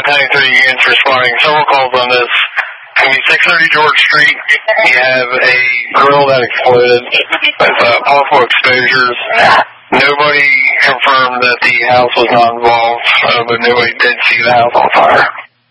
593 units responding. Several calls on this. 630 George Street, you have a grill that exploded with possible exposures. Nobody confirmed that the house was not involved, but nobody did see the house on fire.